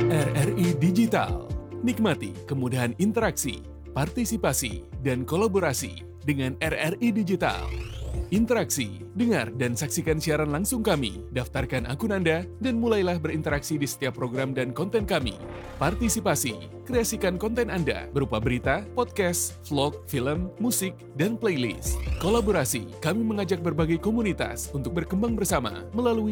RRI Digital. Nikmati kemudahan interaksi, partisipasi, dan kolaborasi dengan RRI Digital. Interaksi, dengar dan saksikan siaran langsung kami, daftarkan akun Anda, dan mulailah berinteraksi di setiap program dan konten kami. Partisipasi, kreasikan konten Anda berupa berita, podcast, vlog, film, musik, dan playlist. Kolaborasi, kami mengajak berbagai komunitas untuk berkembang bersama melalui